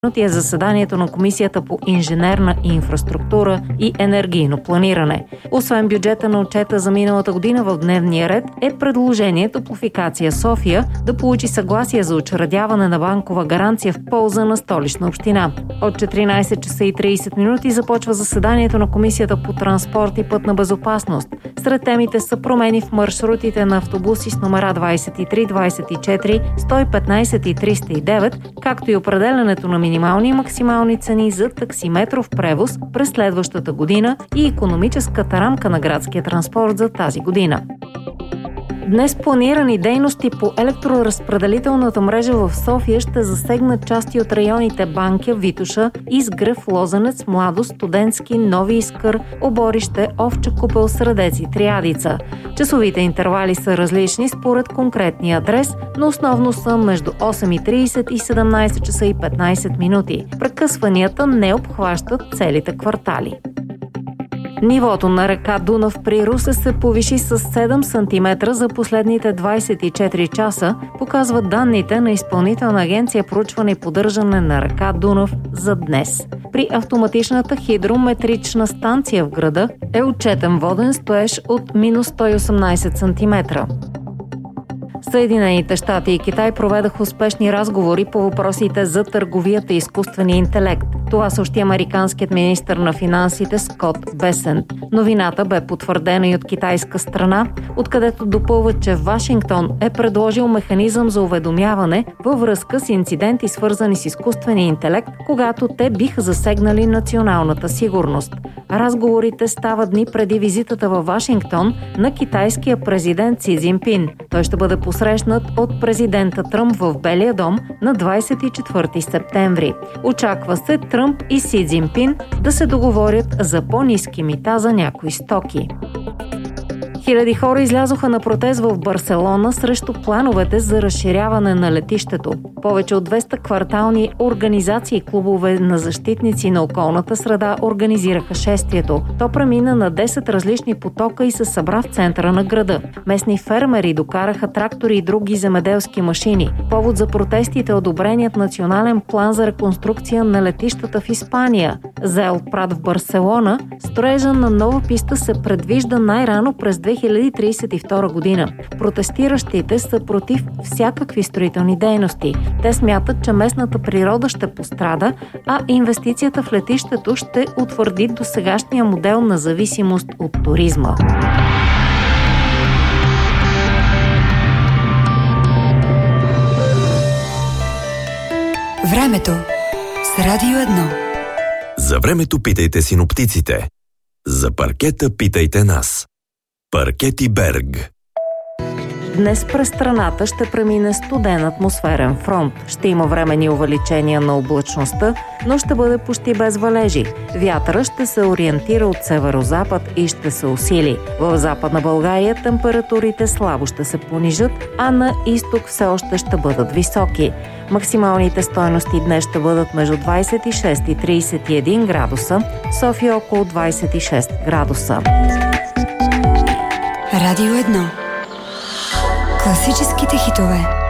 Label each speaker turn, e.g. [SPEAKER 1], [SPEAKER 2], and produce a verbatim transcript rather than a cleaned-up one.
[SPEAKER 1] е заседанието на Комисията по инженерна инфраструктура и енергийно планиране. Освен бюджета на отчета за миналата година в дневния ред е предложение Топлофикация София да получи съгласие за учредяване на банкова гаранция в полза на Столична община. От четиринайсет часа и трийсет минути започва заседанието на Комисията по транспорт и пътна безопасност. Сред темите са промени в маршрутите на автобуси с номера двайсет и три, двайсет и четири, сто и петнайсет и триста и девет, както и определянето на минимални и максимални цени за таксиметров превоз през следващата година и икономическата рамка на градския транспорт за тази година. Днес планирани дейности по електроразпределителната мрежа в София ще засегнат части от районите Банкя, Витоша, Изгрев, Лозенец, Младост, Студентски, Нови Искър, Оборище, Овча купел, Средец и Триадица. Часовите интервали са различни според конкретния адрес, но основно са между осем и трийсет и седемнайсет часа и петнайсет минути. Прекъсванията не обхващат целите квартали. Нивото на река Дунав при Русе се повиши с седем сантиметра за последните двайсет и четири часа, показват данните на Изпълнителна агенция проучване и поддържане на река Дунав за днес. При автоматичната хидрометрична станция в града е отчетен воден стоеж от минус сто и осемнайсет сантиметра. Съединените щати и Китай проведаха успешни разговори по въпросите за търговията и изкуствения интелект. Това съобщи американският министър на финансите Скот Бесент. Новината бе потвърдена и от китайска страна, откъдето допълва, че Вашингтон е предложил механизъм за уведомяване във връзка с инциденти, свързани с изкуствения интелект, когато те биха засегнали националната сигурност. Разговорите стават дни преди визитата във Вашингтон на китайския президент Си Цзинпин. Той ще бъде посрещнат от президента Тръмп в Белия дом на двайсет и четвърти септември. Очаква се Тръмп и Си Цзинпин да се договорят за по-ниски мита за някои стоки. Хиляди хора излязоха на протест в Барселона срещу плановете за разширяване на летището. Повече от двеста квартални организации и клубове на защитници на околната среда организираха шествието. То премина на десет различни потока и се събра в центъра на града. Местни фермери докараха трактори и други земеделски машини. Повод за протестите е одобреният национален план за реконструкция на летищата в Испания. За Ел Прат в Барселона строежа на нова писта се предвижда най-рано през две хиляди трийсет и втора година. Протестиращите са против всякакви строителни дейности. Те смятат, че местната природа ще пострада, а инвестицията в летището ще утвърди досегашния модел на зависимост от туризма.
[SPEAKER 2] Времето с Радио едно.
[SPEAKER 3] За времето питайте синоптиците. За паркета питайте нас. Паркети Берг.
[SPEAKER 1] Днес през страната ще премине студен атмосферен фронт. Ще има временни увеличения на облачността, но ще бъде почти без валежи. Вятъра ще се ориентира от северозапад и ще се усили. В Западна България температурите слабо ще се понижат, а на изток все още ще бъдат високи. Максималните стойности днес ще бъдат между двайсет и шест и трийсет и един градуса, София около двайсет и шест градуса.
[SPEAKER 2] Радио едно. Класическите хитове.